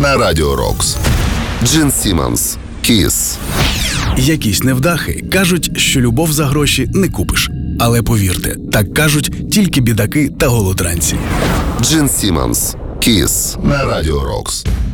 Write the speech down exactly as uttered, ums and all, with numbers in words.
на Радіо Рокс. Джин Сіммонс. Kiss. Якісь невдахи кажуть, що любов за гроші не купиш. Але повірте, так кажуть тільки бідаки та голодранці. Джин Сіммонс. Kiss на Радіо Рокс.